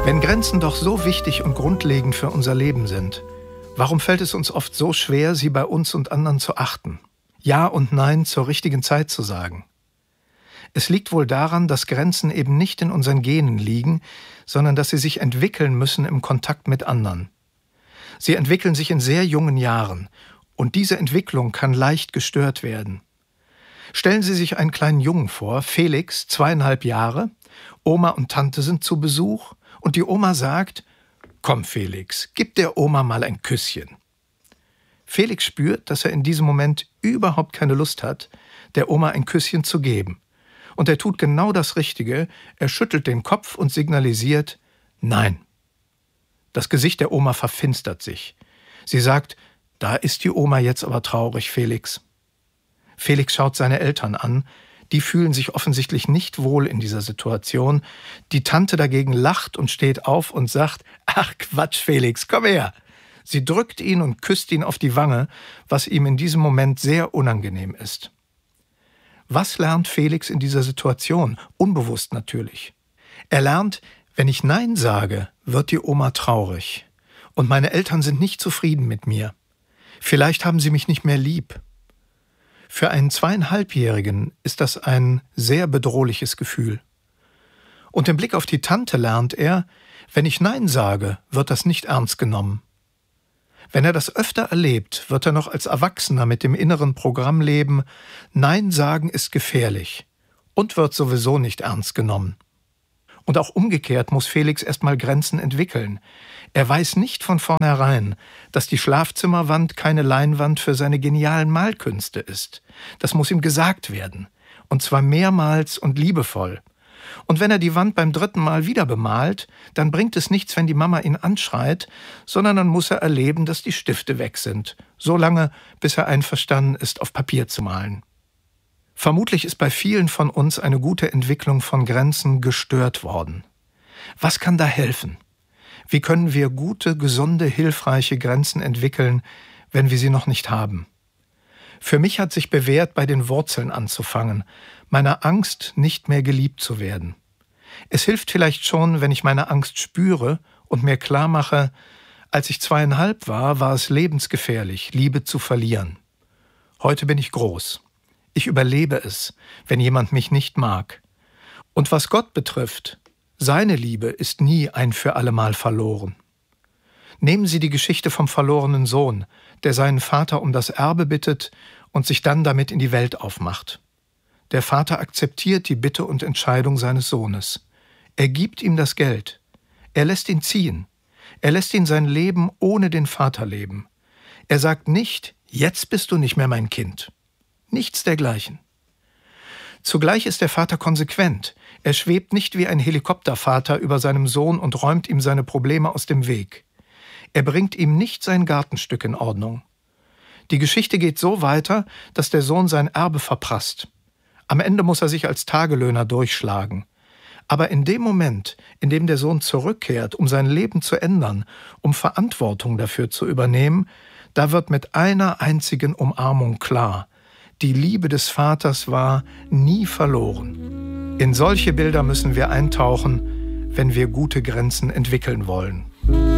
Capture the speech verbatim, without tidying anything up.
Wenn Grenzen doch so wichtig und grundlegend für unser Leben sind, warum fällt es uns oft so schwer, sie bei uns und anderen zu achten? Ja und Nein zur richtigen Zeit zu sagen? Es liegt wohl daran, dass Grenzen eben nicht in unseren Genen liegen, sondern dass sie sich entwickeln müssen im Kontakt mit anderen. Sie entwickeln sich in sehr jungen Jahren und diese Entwicklung kann leicht gestört werden. Stellen Sie sich einen kleinen Jungen vor, Felix, zweieinhalb Jahre, Oma und Tante sind zu Besuch und die Oma sagt: »Komm Felix, gib der Oma mal ein Küsschen.« Felix spürt, dass er in diesem Moment überhaupt keine Lust hat, der Oma ein Küsschen zu geben. Und er tut genau das Richtige, er schüttelt den Kopf und signalisiert: »Nein.« Das Gesicht der Oma verfinstert sich. Sie sagt: »Da ist die Oma jetzt aber traurig, Felix.« Felix schaut seine Eltern an. Die fühlen sich offensichtlich nicht wohl in dieser Situation. Die Tante dagegen lacht und steht auf und sagt: »Ach Quatsch, Felix, komm her!« Sie drückt ihn und küsst ihn auf die Wange, was ihm in diesem Moment sehr unangenehm ist. Was lernt Felix in dieser Situation? Unbewusst natürlich. Er lernt, wenn ich Nein sage, wird die Oma traurig. Und meine Eltern sind nicht zufrieden mit mir. Vielleicht haben sie mich nicht mehr lieb. Für einen Zweieinhalbjährigen ist das ein sehr bedrohliches Gefühl. Und im Blick auf die Tante lernt er, wenn ich Nein sage, wird das nicht ernst genommen. Wenn er das öfter erlebt, wird er noch als Erwachsener mit dem inneren Programm leben: Nein sagen ist gefährlich und wird sowieso nicht ernst genommen. Und auch umgekehrt muss Felix erstmal Grenzen entwickeln. Er weiß nicht von vornherein, dass die Schlafzimmerwand keine Leinwand für seine genialen Malkünste ist. Das muss ihm gesagt werden. Und zwar mehrmals und liebevoll. Und wenn er die Wand beim dritten Mal wieder bemalt, dann bringt es nichts, wenn die Mama ihn anschreit, sondern dann muss er erleben, dass die Stifte weg sind. So lange, bis er einverstanden ist, auf Papier zu malen. Vermutlich ist bei vielen von uns eine gute Entwicklung von Grenzen gestört worden. Was kann da helfen? Wie können wir gute, gesunde, hilfreiche Grenzen entwickeln, wenn wir sie noch nicht haben? Für mich hat sich bewährt, bei den Wurzeln anzufangen, meiner Angst, nicht mehr geliebt zu werden. Es hilft vielleicht schon, wenn ich meine Angst spüre und mir klar mache: Als ich zweieinhalb war, war es lebensgefährlich, Liebe zu verlieren. Heute bin ich groß. Ich überlebe es, wenn jemand mich nicht mag. Und was Gott betrifft, seine Liebe ist nie ein für allemal verloren. Nehmen Sie die Geschichte vom verlorenen Sohn, der seinen Vater um das Erbe bittet und sich dann damit in die Welt aufmacht. Der Vater akzeptiert die Bitte und Entscheidung seines Sohnes. Er gibt ihm das Geld. Er lässt ihn ziehen. Er lässt ihn sein Leben ohne den Vater leben. Er sagt nicht: Jetzt bist du nicht mehr mein Kind. Nichts dergleichen. Zugleich ist der Vater konsequent. Er schwebt nicht wie ein Helikoptervater über seinem Sohn und räumt ihm seine Probleme aus dem Weg. Er bringt ihm nicht sein Gartenstück in Ordnung. Die Geschichte geht so weiter, dass der Sohn sein Erbe verprasst. Am Ende muss er sich als Tagelöhner durchschlagen. Aber in dem Moment, in dem der Sohn zurückkehrt, um sein Leben zu ändern, um Verantwortung dafür zu übernehmen, da wird mit einer einzigen Umarmung klar: Die Liebe des Vaters war nie verloren. In solche Bilder müssen wir eintauchen, wenn wir gute Grenzen entwickeln wollen.